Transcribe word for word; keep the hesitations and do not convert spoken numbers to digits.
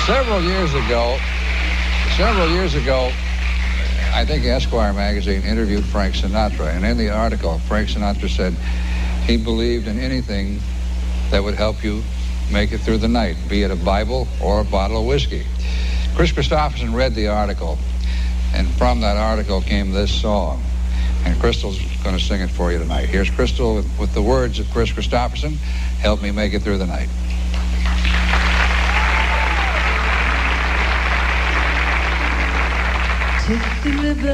several years ago, several years ago, I think Esquire magazine interviewed Frank Sinatra, and in the article, Frank Sinatra said he believed in anything that would help you make it through the night, be it a Bible or a bottle of whiskey. Chris Christopherson read the article, and from that article came this song. And Crystal's going to sing it for you tonight. Here's Crystal with, with the words of Chris Christopherson, Help Me Make It Through the Night. Take the river.